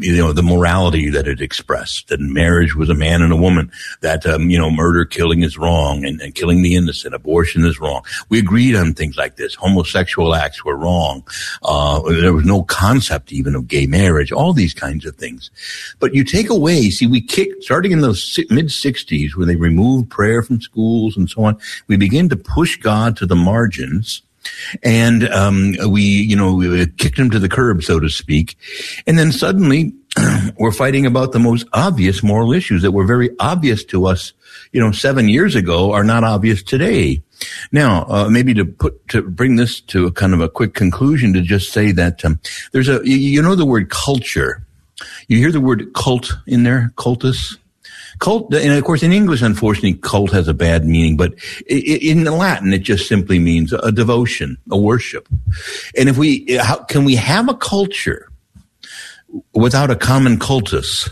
the morality that it expressed, that marriage was a man and a woman, that, murder, killing is wrong, and killing the innocent, abortion is wrong. We agreed on things like this. Homosexual acts were wrong. There was no concept even of gay marriage, all these kinds of things. But you take away, we kicked, starting in the mid-60s, when they removed prayer from schools and so on, we begin to push God to the margins. And we kicked him to the curb, so to speak. And then suddenly we're fighting about the most obvious moral issues that were very obvious to us, 7 years ago, are not obvious today. Now, maybe to bring this to a kind of a quick conclusion, to just say that there's the word culture. You hear the word cult in there, cultus. Cult, and of course in English, unfortunately, cult has a bad meaning, but in Latin, it just simply means a devotion, a worship. And how can we have a culture without a common cultus?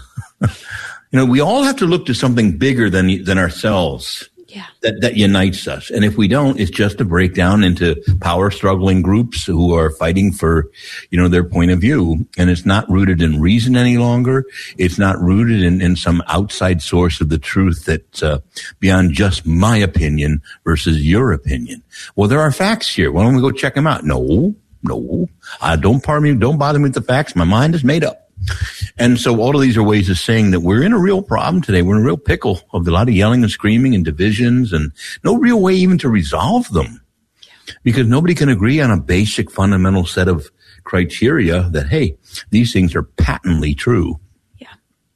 We all have to look to something bigger than ourselves. Yeah. That unites us. And if we don't, it's just a breakdown into power struggling groups who are fighting for, their point of view. And it's not rooted in reason any longer. It's not rooted in some outside source of the truth that's beyond just my opinion versus your opinion. Well, there are facts here. Why don't we go check them out? No. Don't bother me with the facts. My mind is made up. And so all of these are ways of saying that we're in a real problem today. We're in a real pickle of a lot of yelling and screaming and divisions, and no real way even to resolve them, because nobody can agree on a basic fundamental set of criteria that, hey, these things are patently true. Yeah.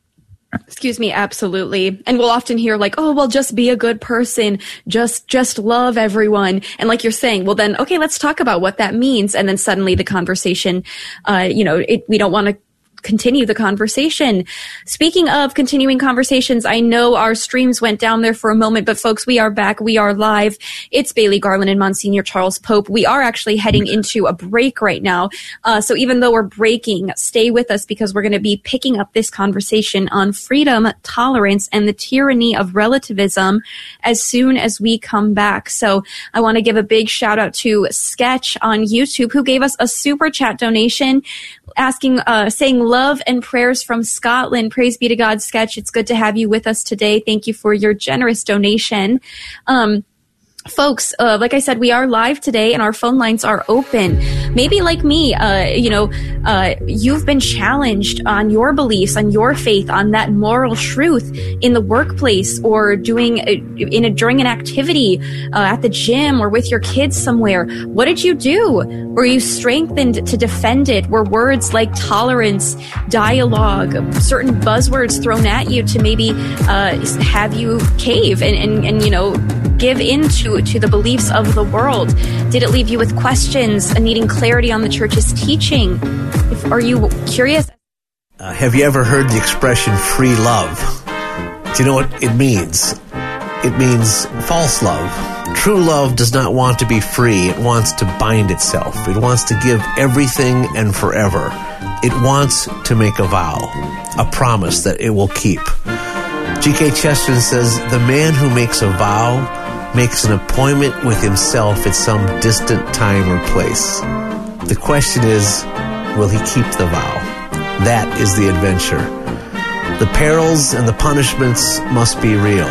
Excuse me. Absolutely. And we'll often hear like, oh, well, just be a good person. Just love everyone. And like you're saying, well, then, okay, let's talk about what that means. And then suddenly the conversation, we don't want to continue the conversation. Speaking of continuing conversations, I know our streams went down there for a moment, but folks, we are back. We are live. It's Bailey Garland and Monsignor Charles Pope. We are actually heading into a break right now. So even though we're breaking, stay with us, because we're going to be picking up this conversation on freedom, tolerance, and the tyranny of relativism as soon as we come back. So I want to give a big shout out to Sketch on YouTube, who gave us a super chat donation saying love and prayers from Scotland. Praise be to God, Sketch. It's good to have you with us today. Thank you for your generous donation. Folks, like I said, we are live today and our phone lines are open. Maybe like me, you've been challenged on your beliefs, on your faith, on that moral truth in the workplace, or during an activity at the gym or with your kids somewhere. What did you do? Were you strengthened to defend it? Were words like tolerance, dialogue, certain buzzwords thrown at you to maybe have you cave and give in to the beliefs of the world? Did it leave you with questions and needing clarity on the church's teaching? Are you curious? Have you ever heard the expression free love? Do you know what it means? It means false love. True love does not want to be free. It wants to bind itself. It wants to give everything and forever. It wants to make a vow, a promise that it will keep. G.K. Chesterton says, the man who makes a vow makes an appointment with himself at some distant time or place. The question is, will he keep the vow? That is the adventure. The perils and the punishments must be real.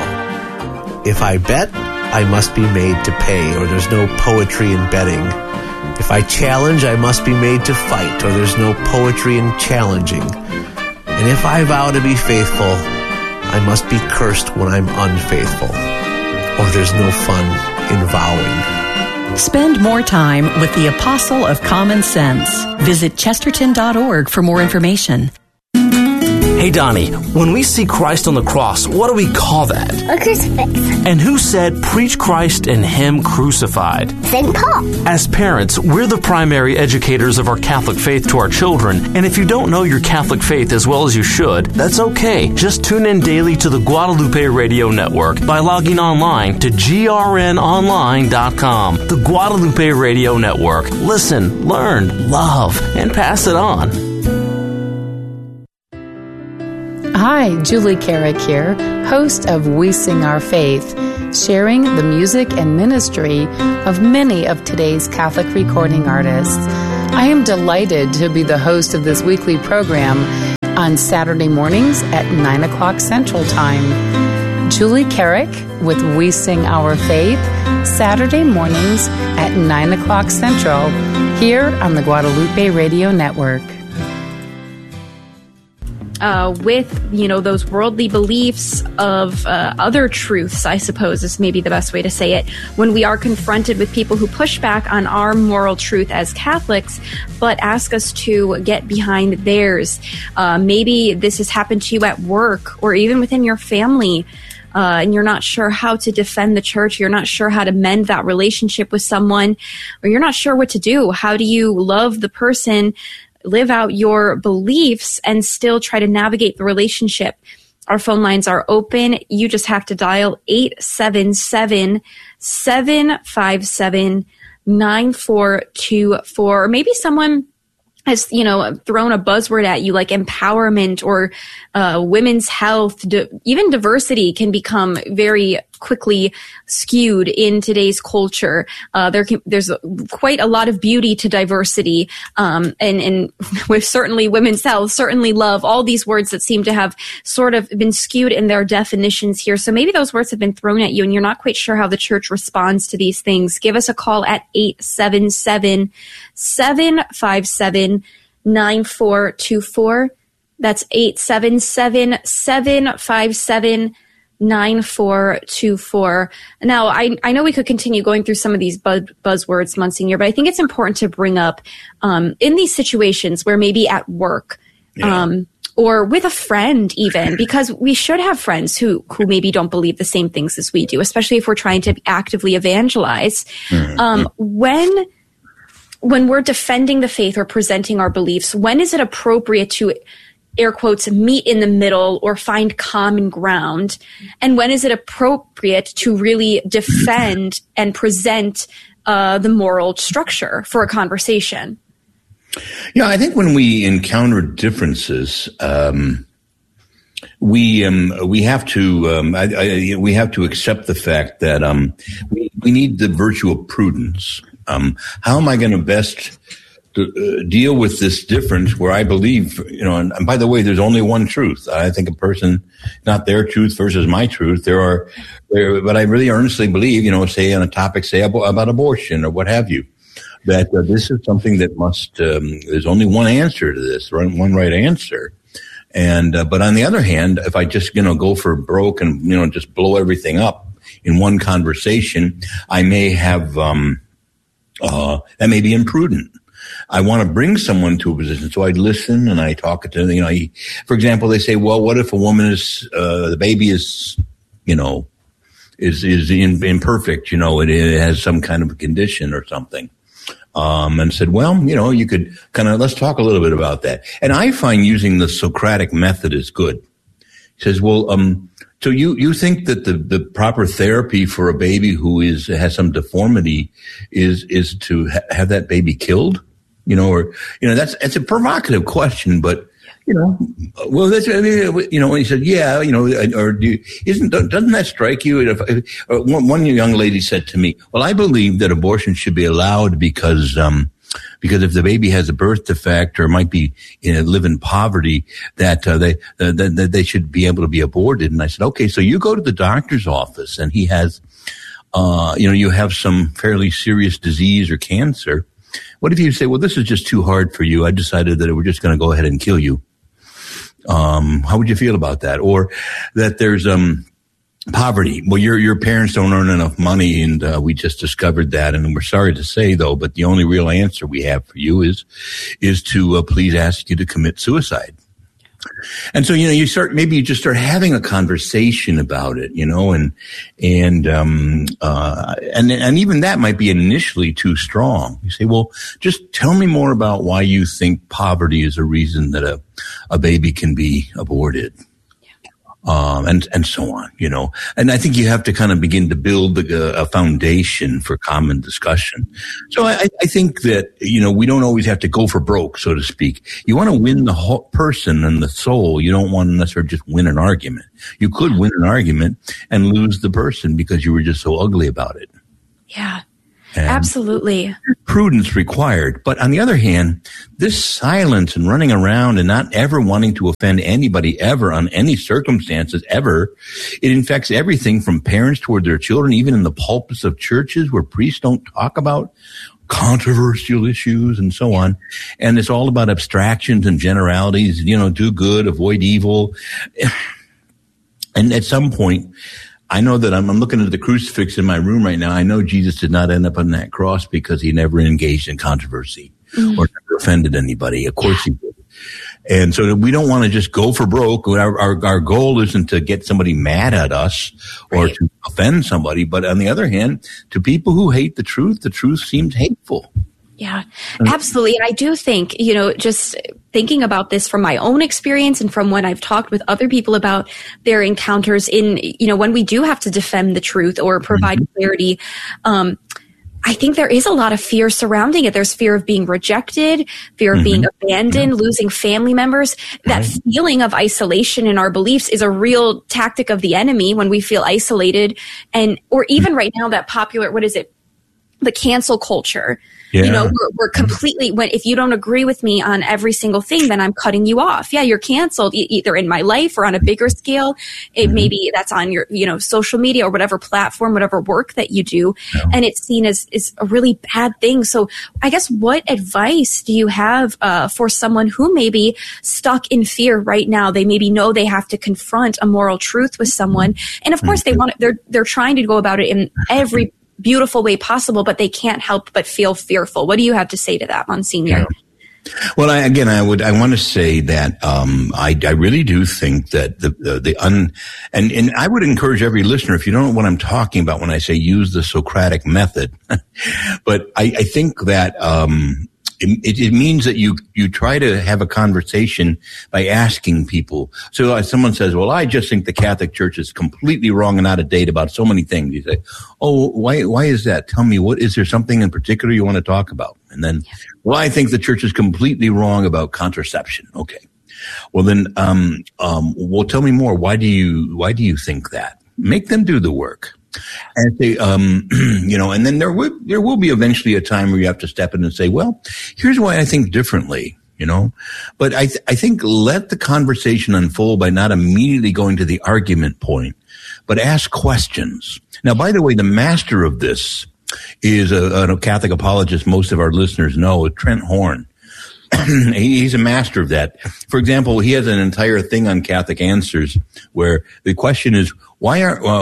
If I bet, I must be made to pay, or there's no poetry in betting. If I challenge, I must be made to fight, or there's no poetry in challenging. And if I vow to be faithful, I must be cursed when I'm unfaithful, or there's no fun in vowing. Spend more time with the Apostle of Common Sense. Visit chesterton.org for more information. Hey, Donnie, when we see Christ on the cross, what do we call that? A crucifix. And who said, preach Christ and Him crucified? St. Paul. As parents, we're the primary educators of our Catholic faith to our children. And if you don't know your Catholic faith as well as you should, that's okay. Just tune in daily to the Guadalupe Radio Network by logging online to grnonline.com. The Guadalupe Radio Network. Listen, learn, love, and pass it on. Hi, Julie Carrick here, host of We Sing Our Faith, sharing the music and ministry of many of today's Catholic recording artists. I am delighted to be the host of this weekly program. on Saturday mornings at 9 o'clock Central Time. Julie Carrick with We Sing Our Faith, Saturday mornings at 9 o'clock Central, here on the Guadalupe Radio Network. With, those worldly beliefs of other truths, I suppose is maybe the best way to say it, when we are confronted with people who push back on our moral truth as Catholics, but ask us to get behind theirs. Maybe this has happened to you at work or even within your family, and you're not sure how to defend the church, you're not sure how to mend that relationship with someone, or you're not sure what to do. How do you love the person, live out your beliefs, and still try to navigate the relationship? Our phone lines are open. You just have to dial 877-757-9424. Or maybe someone has, thrown a buzzword at you like empowerment or women's health. Even diversity can become very quickly skewed in today's culture. There's quite a lot of beauty to diversity, and with certainly women's health, certainly love, all these words that seem to have sort of been skewed in their definitions here. So maybe those words have been thrown at you and you're not quite sure how the church responds to these things. Give us a call at 877-757-9424. That's 877-757-9424. Now, I know we could continue going through some of these buzzwords, Monsignor, but I think it's important to bring up in these situations where maybe at work, or with a friend even, because we should have friends who maybe don't believe the same things as we do, especially if we're trying to actively evangelize. When we're defending the faith or presenting our beliefs, when is it appropriate to, air quotes, meet in the middle or find common ground? And when is it appropriate to really defend and present the moral structure for a conversation? Yeah, I think when we encounter differences, we have to we have to accept the fact that we need the virtue of prudence. How am I going to best deal with this difference where I believe, and by the way, there's only one truth. I think a person, not their truth versus my truth. But I really earnestly believe, say on a topic, say about abortion or what have you, that this is something that there's only one answer to this, one right answer. And, but on the other hand, if I just, go for broke and, just blow everything up in one conversation, I may have, that may be imprudent. I want to bring someone to a position, so I listen and I talk to them. For example, they say, "Well, what if a woman is the baby is, is imperfect? It has some kind of a condition or something." And said, "Well, you could let's talk a little bit about that." And I find using the Socratic method is good. He says, "Well, so you think that the proper therapy for a baby who has some deformity is to have that baby killed?" That's a provocative question, but, well, that's, and he said, yeah, or doesn't that strike you? One young lady said to me, well, I believe that abortion should be allowed because if the baby has a birth defect or might be live in poverty, that they should be able to be aborted. And I said, okay, so you go to the doctor's office and he has, you have some fairly serious disease or cancer. What if you say, well, this is just too hard for you. I decided that we're just going to go ahead and kill you. How would you feel about that? Or that there's poverty. Well, your parents don't earn enough money, and we just discovered that. And we're sorry to say, though, but the only real answer we have for you is to please ask you to commit suicide. And so, you start having a conversation about it, and even that might be initially too strong. You say, well, just tell me more about why you think poverty is a reason that a baby can be aborted. And so on, and I think you have to kind of begin to build a foundation for common discussion. So I think that, we don't always have to go for broke, so to speak. You want to win the whole person and the soul. You don't want to necessarily just win an argument. You could win an argument and lose the person because you were just so ugly about it. Yeah. And absolutely. Prudence required. But on the other hand, this silence and running around and not ever wanting to offend anybody ever on any circumstances ever, it infects everything from parents toward their children, even in the pulpits of churches where priests don't talk about controversial issues and so on. And it's all about abstractions and generalities, do good, avoid evil. And at some point, I know that I'm looking at the crucifix in my room right now. I know Jesus did not end up on that cross because he never engaged in controversy or never offended anybody. Of course he did. And so we don't want to just go for broke. Our goal isn't to get somebody mad at us or to offend somebody. But on the other hand, to people who hate the truth seems hateful. Yeah, absolutely. And I do think, just thinking about this from my own experience and from when I've talked with other people about their encounters in, when we do have to defend the truth or provide clarity, I think there is a lot of fear surrounding it. There's fear of being rejected, fear of being abandoned, losing family members. That feeling of isolation in our beliefs is a real tactic of the enemy when we feel isolated. Or even right now, that popular, the cancel culture. Yeah. We're completely, if you don't agree with me on every single thing, then I'm cutting you off. Yeah, you're canceled either in my life or on a bigger scale. Maybe that's on your, social media or whatever platform, whatever work that you do. Yeah. And it's seen as a really bad thing. So I guess what advice do you have for someone who may be stuck in fear right now? They maybe know they have to confront a moral truth with someone. And of course they're trying to go about it in every beautiful way possible, but they can't help but feel fearful. What do you have to say to that, Monsignor? Yeah. Well, I want to say that I really do think that and I would encourage every listener, if you don't know what I'm talking about when I say use the Socratic method, but I think that it means that you try to have a conversation by asking people. So someone says, well, I just think the Catholic Church is completely wrong and out of date about so many things. You say, oh, why is that? Tell me, is there something in particular you want to talk about? And then, well, I think the church is completely wrong about contraception. Okay. Well, then, tell me more. Why do you think that? Make them do the work. And say, and then there will be eventually a time where you have to step in and say, well, here's why I think differently, but I think let the conversation unfold by not immediately going to the argument point, but ask questions. Now, by the way, the master of this is a Catholic apologist most of our listeners know, Trent Horn. He's a master of that. For example, he has an entire thing on Catholic Answers where the question is, why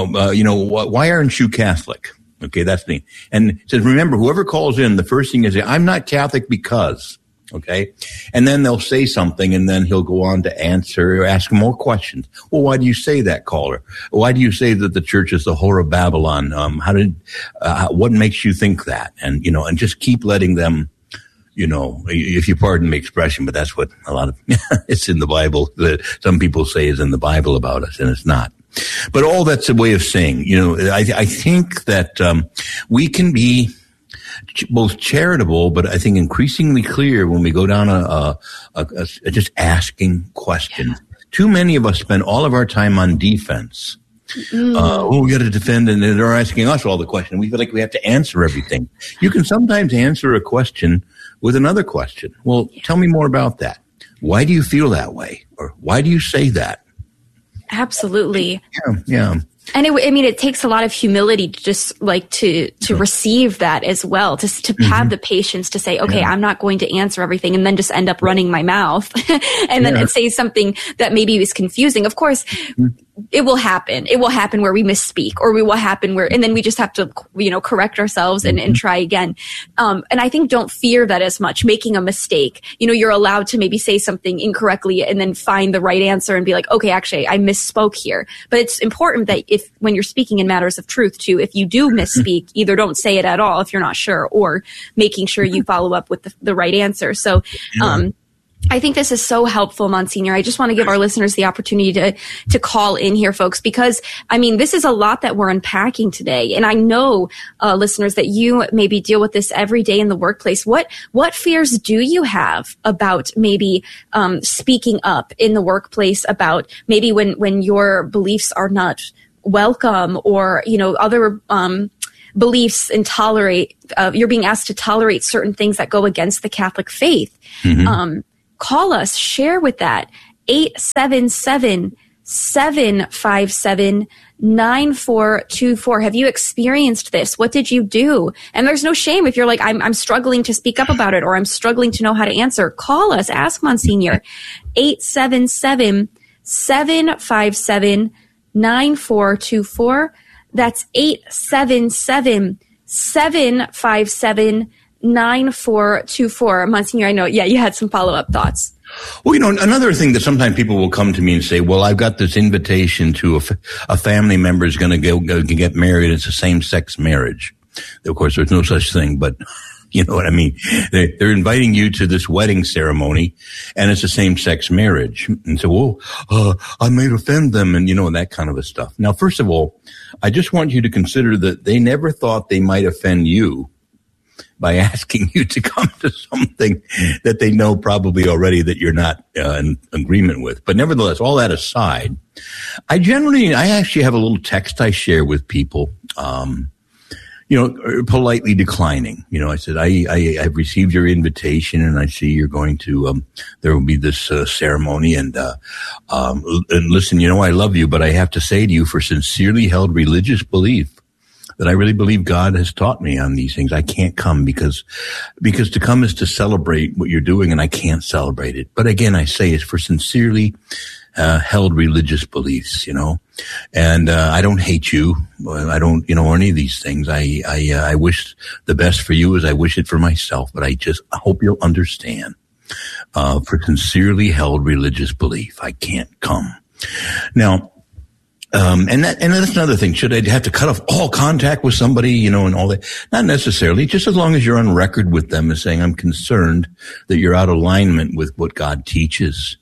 aren't you Catholic? Okay, that's neat. And it says, remember, whoever calls in, the first thing is, I'm not Catholic because, okay? And then they'll say something and then he'll go on to answer or ask more questions. Well, why do you say that, caller? Why do you say that the church is the whore of Babylon? What makes you think that? And, and just keep letting them, if you pardon the expression, but that's what a lot of, it's in the Bible that some people say is in the Bible about us, and it's not. But all that's a way of saying, I think that, we can be both charitable, but I think increasingly clear when we go down just asking questions. Too many of us spend all of our time on defense. We got to defend, and they're asking us all the questions. We feel like we have to answer everything. You can sometimes answer a question with another question. Well, tell me more about that. Why do you feel that way? Or why do you say that? Absolutely. Yeah. And it takes a lot of humility to just to receive that as well, to have the patience to say, okay, I'm not going to answer everything and then just end up running my mouth and then say something that maybe is confusing. Of course, it will happen. It will happen where we misspeak, or and then we just have to, correct ourselves and try again. And I think don't fear that as much, making a mistake. You're allowed to maybe say something incorrectly and then find the right answer and be like, okay, actually, I misspoke here. But it's important that when you're speaking in matters of truth too, if you do misspeak, either don't say it at all if you're not sure, or making sure you follow up with the right answer. So, I think this is so helpful, Monsignor. I just want to give our listeners the opportunity to call in here, folks, because, this is a lot that we're unpacking today. And I know, listeners, that you maybe deal with this every day in the workplace. What fears do you have about maybe speaking up in the workplace, about maybe when your beliefs are not welcome, or, other beliefs and you're being asked to tolerate certain things that go against the Catholic faith. Call us, share with that. 877-757-9424. Have you experienced this? What did you do? And there's no shame if you're like, I'm struggling to speak up about it, or I'm struggling to know how to answer. Call us, ask Monsignor. 877-757-9424. That's 877-757-9424. Monsignor, I know, you had some follow-up thoughts. Well, another thing that sometimes people will come to me and say, well, I've got this invitation to a family member is going to go get married. It's a same-sex marriage. Of course, there's no such thing, but you know what I mean? They're inviting you to this wedding ceremony, and it's a same-sex marriage. And so, I might offend them, and that kind of a stuff. Now, first of all, I just want you to consider that they never thought they might offend you by asking you to come to something that they know probably already that you're not in agreement with. But nevertheless, all that aside, I actually have a little text I share with people, politely declining. I said, I've received your invitation, and I see you're going to, there will be this ceremony, and listen, I love you, but I have to say to you, for sincerely held religious belief, that I really believe God has taught me on these things, I can't come because to come is to celebrate what you're doing, and I can't celebrate it. But again, I say it's for sincerely held religious beliefs, and I don't hate you. I don't, or any of these things. I wish the best for you as I wish it for myself, but I hope you'll understand, for sincerely held religious belief, I can't come. Now, and that's another thing. Should I have to cut off all contact with somebody, and all that? Not necessarily. Just as long as you're on record with them as saying, I'm concerned that you're out of alignment with what God teaches.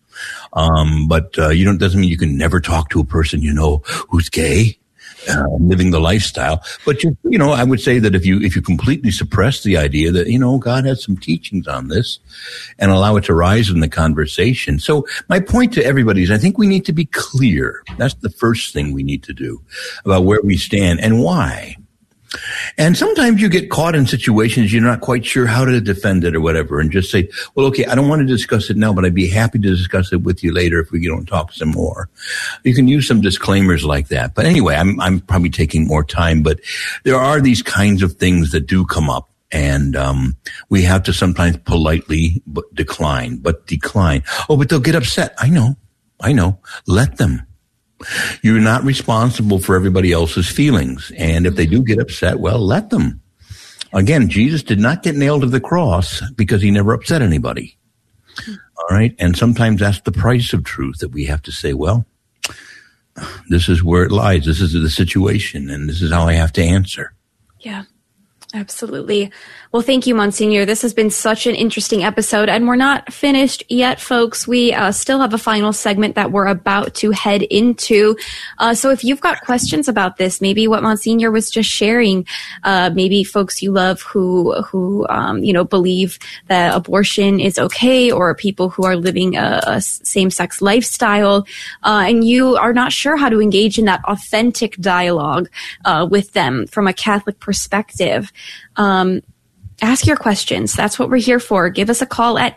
But doesn't mean you can never talk to a person who's gay, living the lifestyle. But I would say that if you completely suppress the idea that God has some teachings on this, and allow it to rise in the conversation. So my point to everybody is, I think we need to be clear. That's the first thing we need to do about where we stand and why. And sometimes you get caught in situations you're not quite sure how to defend it or whatever, and just say, well, okay, I don't want to discuss it now, but I'd be happy to discuss it with you later if we don't talk some more. You can use some disclaimers like that. But anyway, I'm probably taking more time, but there are these kinds of things that do come up, and we have to sometimes politely decline. Oh, but they'll get upset. I know. Let them. You're not responsible for everybody else's feelings. And if they do get upset, well, let them. Again, Jesus did not get nailed to the cross because he never upset anybody. All right. And sometimes that's the price of truth, that we have to say, well, this is where it lies. This is the situation, and this is how I have to answer. Yeah. Absolutely. Well, thank you, Monsignor. This has been such an interesting episode, and we're not finished yet, folks. We still have a final segment that we're about to head into. So if you've got questions about this, maybe what Monsignor was just sharing, maybe folks you love who believe that abortion is okay, or people who are living a same-sex lifestyle, and you are not sure how to engage in that authentic dialogue with them from a Catholic perspective. Ask your questions. That's what we're here for. Give us a call at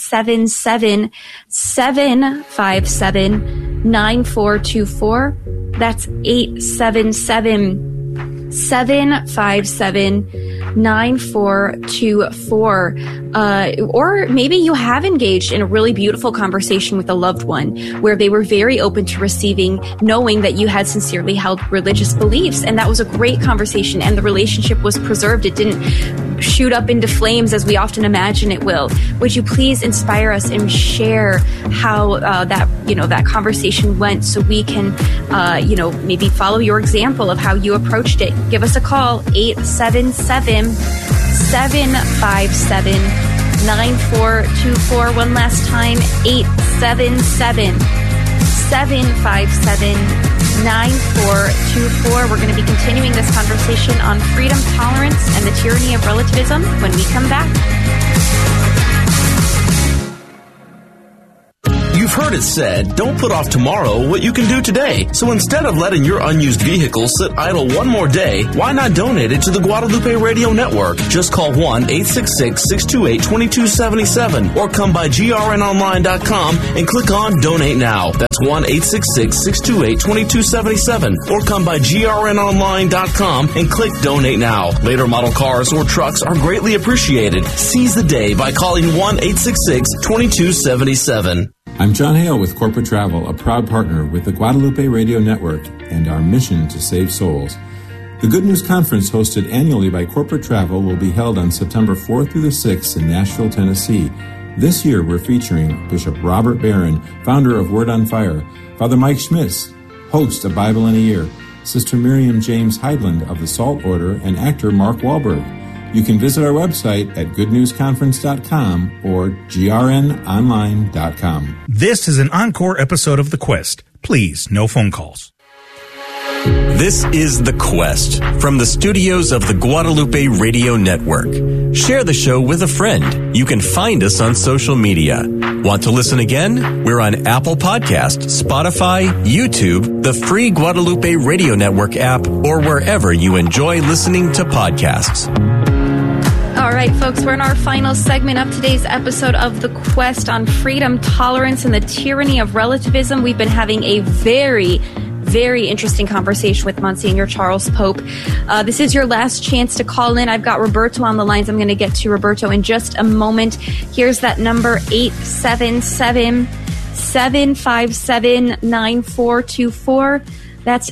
877-757-9424. That's 877-757-9424. Or maybe you have engaged in a really beautiful conversation with a loved one where they were very open to receiving, knowing that you had sincerely held religious beliefs. And that was a great conversation, and the relationship was preserved. It didn't shoot up into flames as we often imagine it will. Would you please inspire us and share how that conversation went, so we can maybe follow your example of how you approached it? Give us a call, 877-757-9424. One last time, 877-757-9424. We're going to be continuing this conversation on freedom, tolerance, and the tyranny of relativism when we come back. You You've heard it said, don't put off tomorrow what you can do today. So instead of letting your unused vehicle sit idle one more day, why not donate it to the Guadalupe Radio Network? Just call 1-866-628-2277 or come by grnonline.com and click on Donate Now. That's 1-866-628-2277 or come by grnonline.com and click Donate Now. Later model cars or trucks are greatly appreciated. Seize the day by calling 1-866-2277. I'm John Hale with Corporate Travel, a proud partner with the Guadalupe Radio Network and our mission to save souls. The Good News Conference, hosted annually by Corporate Travel, will be held on September 4th through the 6th in Nashville, Tennessee. This year, we're featuring Bishop Robert Barron, founder of Word on Fire, Father Mike Schmitz, host of Bible in a Year, Sister Miriam James Heidland of the Salt Order, and actor Mark Wahlberg. You can visit our website at goodnewsconference.com or grnonline.com. This is an encore episode of The Quest. Please, no phone calls. This is The Quest from the studios of the Guadalupe Radio Network. Share the show with a friend. You can find us on social media. Want to listen again? We're on Apple Podcasts, Spotify, YouTube, the free Guadalupe Radio Network app, or wherever you enjoy listening to podcasts. All right, folks, we're in our final segment of today's episode of The Quest on freedom, tolerance, and the tyranny of relativism. We've been having a very interesting conversation with Monsignor Charles Pope. This is your last chance to call in. I've got Roberto on the lines. I'm going to get to Roberto in just a moment. Here's that number, 877-757-9424. That's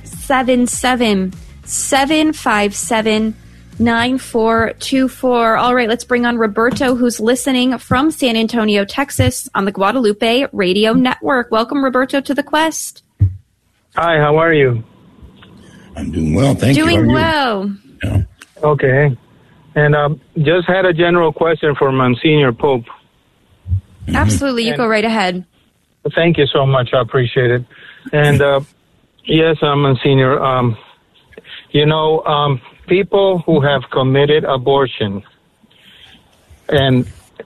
877-757-9424. All right, let's bring on Roberto, who's listening from San Antonio, Texas, on the Guadalupe Radio Network. Welcome, Roberto, to The Quest. Hi, how are you? I'm doing well, thank you. Doing well. Yeah. Okay. And just had a general question for Monsignor Pope. Absolutely, you go right ahead. Thank you so much, I appreciate it. And yes, Monsignor, people who have committed abortion, and,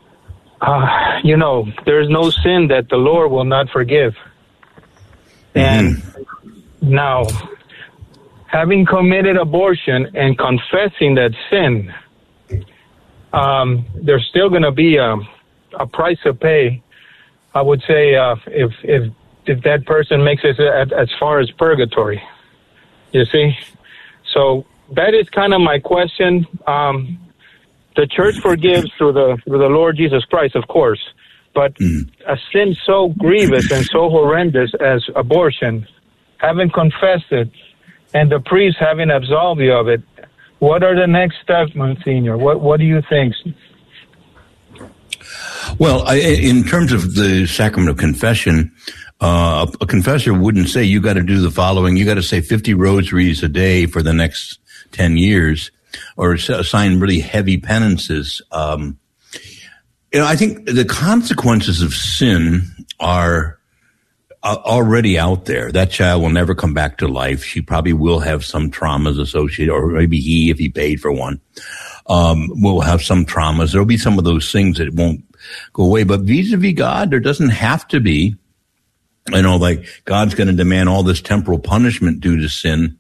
there's no sin that the Lord will not forgive. And now, having committed abortion and confessing that sin, there's still going to be a price to pay. I would say if that person makes it as far as purgatory, you see. So that is kind of my question. The church forgives through the Lord Jesus Christ, of course. But a sin so grievous and so horrendous as abortion, having confessed it, and the priest having absolved you of it, what are the next steps, Monsignor? What do you think? Well, in terms of the sacrament of confession, a confessor wouldn't say you got to do the following. You got to say 50 rosaries a day for the next 10 years or sign really heavy penances. I think the consequences of sin are already out there. That child will never come back to life. She probably will have some traumas associated, or maybe he, if he paid for one, will have some traumas. There'll be some of those things that won't go away. But vis-a-vis God, there doesn't have to be, like God's going to demand all this temporal punishment due to sin,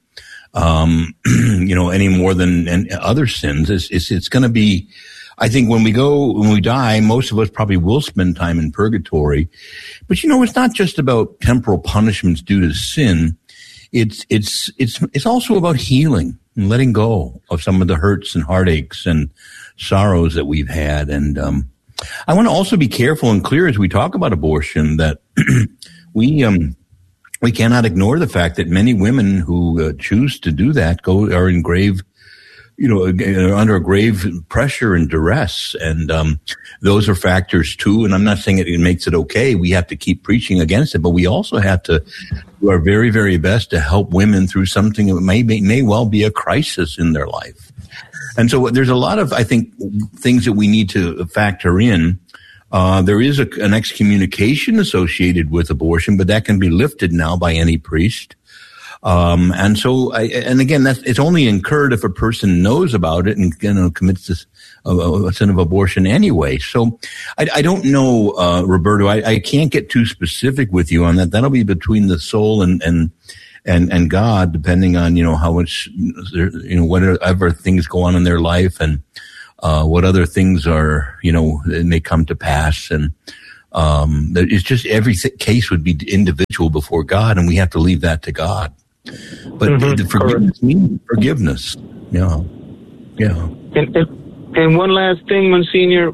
any more than other sins. It's going to be, I think when we die, most of us probably will spend time in purgatory. But it's not just about temporal punishments due to sin. It's also about healing and letting go of some of the hurts and heartaches and sorrows that we've had. And I want to also be careful and clear as we talk about abortion that we cannot ignore the fact that many women who choose to do that are in grave, under grave pressure and duress. And those are factors too. And I'm not saying it makes it okay. We have to keep preaching against it, but we also have to do our very, very best to help women through something that may well be a crisis in their life. And so there's a lot of, I think, things that we need to factor in. There is an excommunication associated with abortion, but that can be lifted now by any priest. And so, and again, it's only incurred if a person knows about it and, commits this a sin of abortion anyway. So I don't know, Roberto, I can't get too specific with you on that. That'll be between the soul and God, depending on, how much, whatever things go on in their life and, what other things are, may come to pass. And, it's just every case would be individual before God, and we have to leave that to God. But the forgiveness means forgiveness. Yeah. Yeah. And one last thing, Monsignor,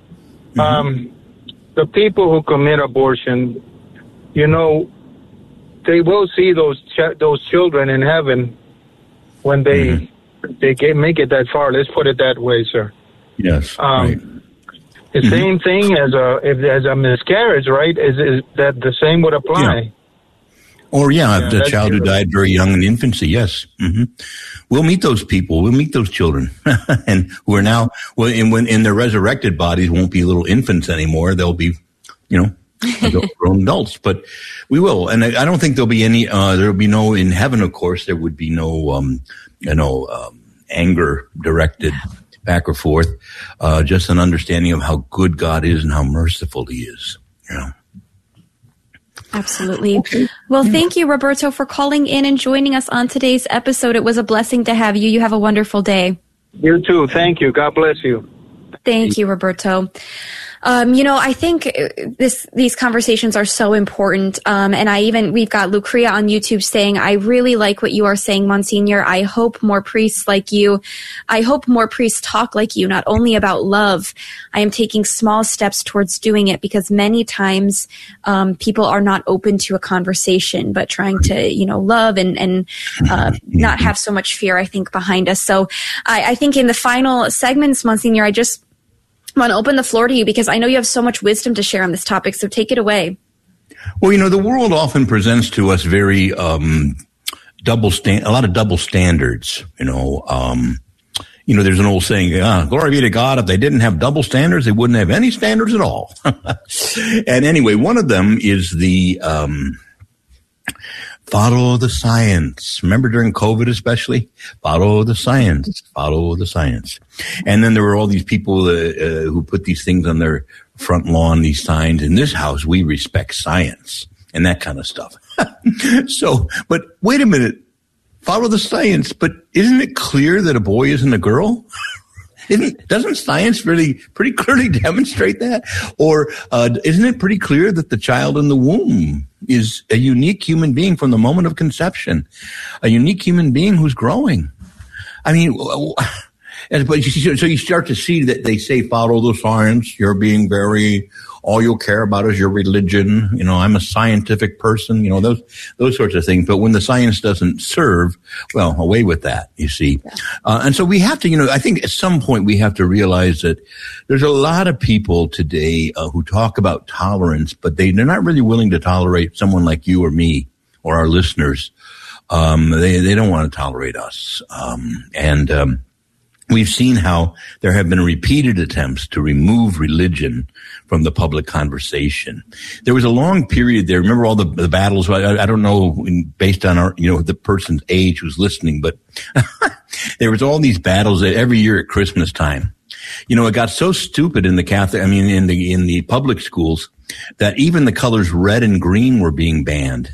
the people who commit abortion, they will see those children in heaven when they make it that far. Let's put it that way, sir. Yes. Right. The same thing as a miscarriage, right? Is that the same would apply? Yeah. Or the child who died very young in infancy. Yes. We'll meet those people. We'll meet those children, and who are now in their resurrected bodies won't be little infants anymore. They'll be, grown adults. But we will, and I don't think there'll be any. There'll be no in heaven. Of course, there would be no, anger directed back or forth. Just an understanding of how good God is and how merciful He is. Absolutely. Okay. Well, thank you, Roberto, for calling in and joining us on today's episode. It was a blessing to have you. You have a wonderful day. You too. Thank you. God bless you. Thank you, Roberto. I think these conversations are so important. And we've got Lucrea on YouTube saying, I really like what you are saying, Monsignor. I hope more priests like you. I hope more priests talk like you, not only about love. I am taking small steps towards doing it because many times, people are not open to a conversation, but trying to, love and not have so much fear, I think, behind us. So I think in the final segments, Monsignor, I just want to open the floor to you because I know you have so much wisdom to share on this topic. So take it away. Well, the world often presents to us very a lot of double standards. There's an old saying, glory be to God. If they didn't have double standards, they wouldn't have any standards at all. And anyway, one of them is the follow the science. Remember during COVID especially? Follow the science. Follow the science. And then there were all these people who put these things on their front lawn, these signs. In this house, we respect science and that kind of stuff. But wait a minute. Follow the science. But isn't it clear that a boy isn't a girl? Doesn't science really pretty clearly demonstrate that? Or isn't it pretty clear that the child in the womb is a unique human being from the moment of conception, a unique human being who's growing? I mean, but so you start to see that they say, follow the science. You're being all you'll care about is your religion. I'm a scientific person, those sorts of things. But when the science doesn't serve, well, away with that, you see. Yeah. And so we have to, I think at some point we have to realize that there's a lot of people today who talk about tolerance, but they're not really willing to tolerate someone like you or me or our listeners. They don't want to tolerate us. We've seen how there have been repeated attempts to remove religion from the public conversation. There was a long period there. Remember all the battles? I don't know, based on the person's age who's listening, but there was all these battles every year at Christmas time. It got so stupid in the public schools that even the colors red and green were being banned.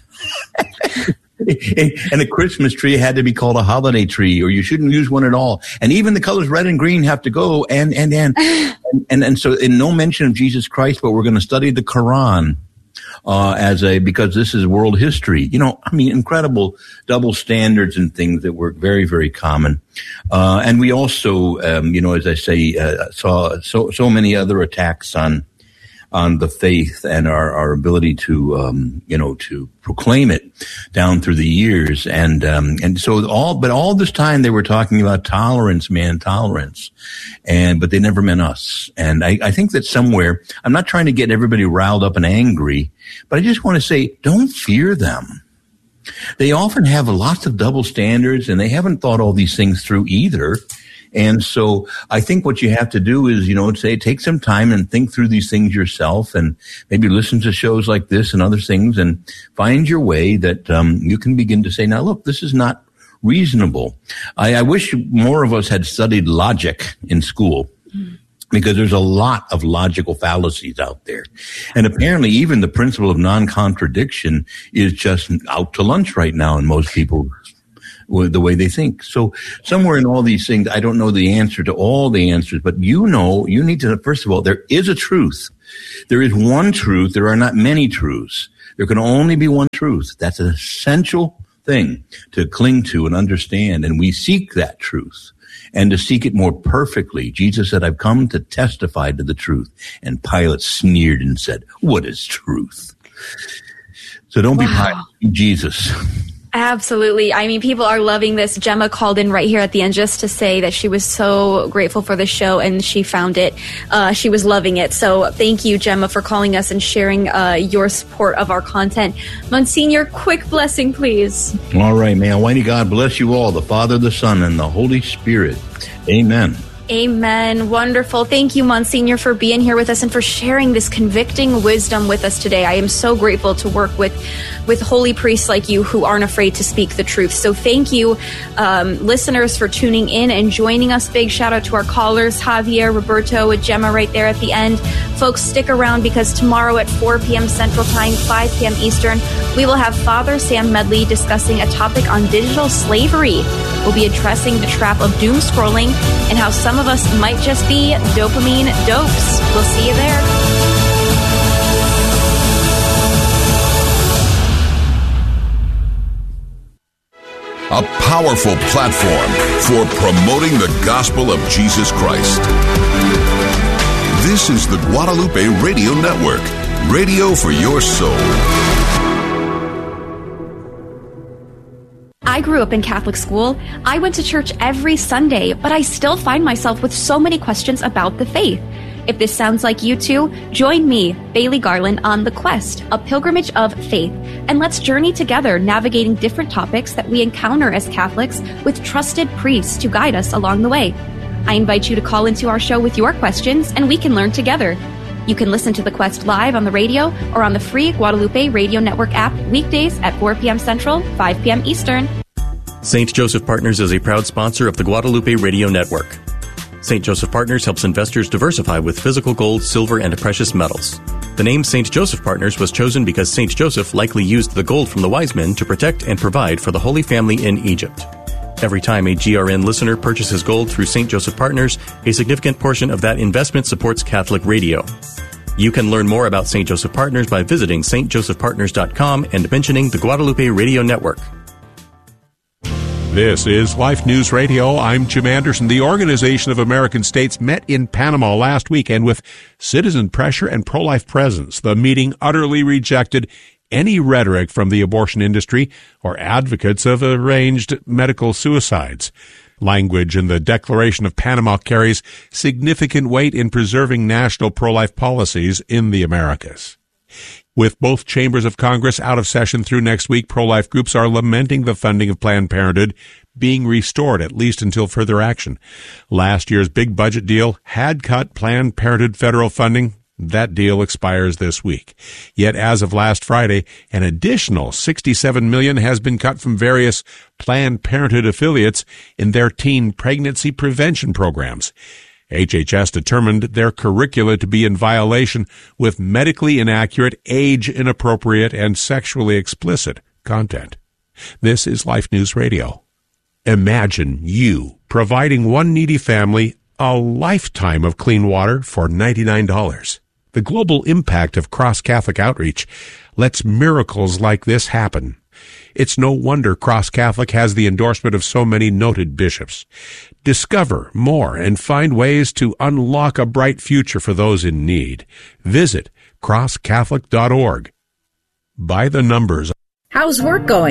And a Christmas tree had to be called a holiday tree, or you shouldn't use one at all. And even the colors red and green have to go. And so in no mention of Jesus Christ, but we're going to study the Quran, because this is world history. Incredible double standards and things that were very, very common. And we also, as I say, saw so many other attacks on the faith and our ability to proclaim it down through the years. And so all this time they were talking about tolerance, but they never meant us. And I think that somewhere, I'm not trying to get everybody riled up and angry, but I just want to say, don't fear them. They often have lots of double standards and they haven't thought all these things through either. And so I think what you have to do is, say, take some time and think through these things yourself, and maybe listen to shows like this and other things, and find your way that you can begin to say, now look, this is not reasonable. I wish more of us had studied logic in school, because there's a lot of logical fallacies out there. And apparently even the principle of non-contradiction is just out to lunch right now in most people, the way they think. So somewhere in all these things, I don't know the answer to all the answers, but you need to, first of all, there is a truth. There is one truth. There are not many truths. There can only be one truth. That's an essential thing to cling to and understand. And we seek that truth. And to seek it more perfectly. Jesus said, I've come to testify to the truth. And Pilate sneered and said, what is truth? So don't be Pilate, be Jesus. Absolutely. I mean, people are loving this. Gemma called in right here at the end just to say that she was so grateful for the show and she found it. She was loving it. So thank you, Gemma, for calling us and sharing your support of our content. Monsignor, quick blessing, please. All right, may Almighty God bless you all, the Father, the Son, and the Holy Spirit. Amen. Amen. Wonderful. Thank you, Monsignor, for being here with us and for sharing this convicting wisdom with us today. I am so grateful to work with holy priests like you who aren't afraid to speak the truth. So thank you, listeners, for tuning in and joining us. Big shout out to our callers, Javier, Roberto, with Gemma right there at the end. Folks, stick around because tomorrow at 4 p.m. Central Time, 5 p.m. Eastern, we will have Father Sam Medley discussing a topic on digital slavery. We'll be addressing the trap of doom scrolling and how some of us might just be dopamine dopes. We'll see you there. A powerful platform for promoting the gospel of Jesus Christ. This is the Guadalupe Radio Network, radio for your soul. I grew up in Catholic school. I went to church every Sunday, but I still find myself with so many questions about the faith. If this sounds like you too, join me, Bailey Garland, on The Quest, a pilgrimage of faith, and let's journey together navigating different topics that we encounter as Catholics with trusted priests to guide us along the way. I invite you to call into our show with your questions, and we can learn together. You can listen to The Quest live on the radio or on the free Guadalupe Radio Network app weekdays at 4 p.m. Central, 5 p.m. Eastern. St. Joseph Partners is a proud sponsor of the Guadalupe Radio Network. St. Joseph Partners helps investors diversify with physical gold, silver, and precious metals. The name St. Joseph Partners was chosen because St. Joseph likely used the gold from the wise men to protect and provide for the Holy Family in Egypt. Every time a GRN listener purchases gold through St. Joseph Partners, a significant portion of that investment supports Catholic radio. You can learn more about St. Joseph Partners by visiting stjosephpartners.com and mentioning the Guadalupe Radio Network. This is Life News Radio. I'm Jim Anderson. The Organization of American States met in Panama last weekend with citizen pressure and pro-life presence. The meeting utterly rejected any rhetoric from the abortion industry or advocates of arranged medical suicides. Language in the Declaration of Panama carries significant weight in preserving national pro-life policies in the Americas. With both chambers of Congress out of session through next week, pro-life groups are lamenting the funding of Planned Parenthood being restored, at least until further action. Last year's big budget deal had cut Planned Parenthood federal funding. That deal expires this week. Yet as of last Friday, an additional $67 million has been cut from various Planned Parenthood affiliates in their teen pregnancy prevention programs. HHS determined their curricula to be in violation with medically inaccurate, age-inappropriate, and sexually explicit content. This is Life News Radio. Imagine you providing one needy family a lifetime of clean water for $99. The global impact of Cross Catholic Outreach lets miracles like this happen. It's no wonder Cross Catholic has the endorsement of so many noted bishops. Discover more and find ways to unlock a bright future for those in need. Visit crosscatholic.org. By the numbers. How's work going?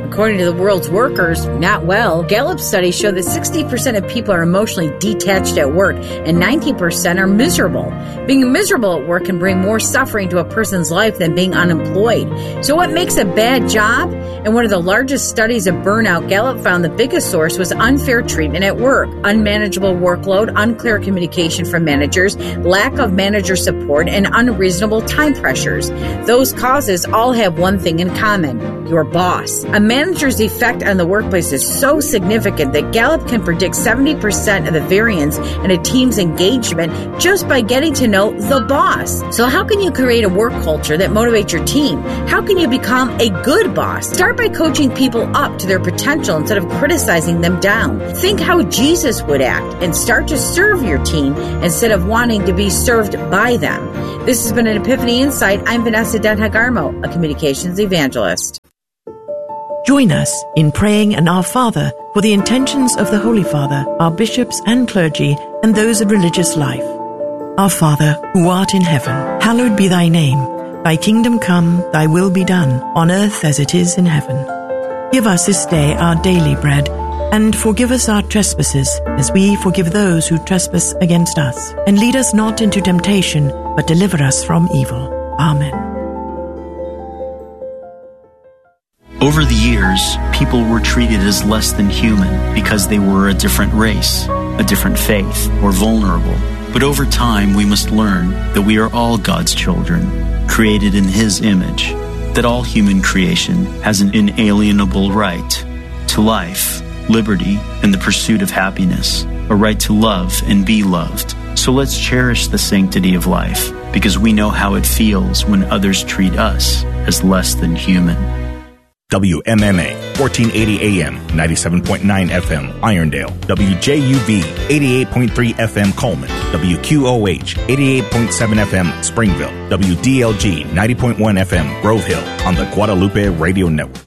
According to the world's workers, not well. Gallup studies show that 60% of people are emotionally detached at work and 90% are miserable. Being miserable at work can bring more suffering to a person's life than being unemployed. So what makes a bad job? In one of the largest studies of burnout, Gallup found the biggest source was unfair treatment at work, unmanageable workload, unclear communication from managers, lack of manager support, and unreasonable time pressures. Those causes all have one thing in common: your boss. A manager's effect on the workplace is so significant that Gallup can predict 70% of the variance in a team's engagement just by getting to know the boss. So how can you create a work culture that motivates your team? How can you become a good boss? Start by coaching people up to their potential instead of criticizing them down. Think how Jesus would act and start to serve your team instead of wanting to be served by them. This has been an Epiphany Insight. I'm Vanessa Denhagarmo, a communications evangelist. Join us in praying an Our Father for the intentions of the Holy Father, our bishops and clergy, and those of religious life. Our Father, who art in heaven, hallowed be thy name. Thy kingdom come, thy will be done, on earth as it is in heaven. Give us this day our daily bread, and forgive us our trespasses, as we forgive those who trespass against us. And lead us not into temptation, but deliver us from evil. Amen. Over the years, people were treated as less than human because they were a different race, a different faith, or vulnerable. But over time, we must learn that we are all God's children, created in His image, that all human creation has an inalienable right to life, liberty, and the pursuit of happiness, a right to love and be loved. So let's cherish the sanctity of life, because we know how it feels when others treat us as less than human. WMMA, 1480 AM, 97.9 FM, Irondale. WJUV, 88.3 FM, Coleman. WQOH, 88.7 FM, Springville. WDLG, 90.1 FM, Grove Hill, on the Guadalupe Radio Network.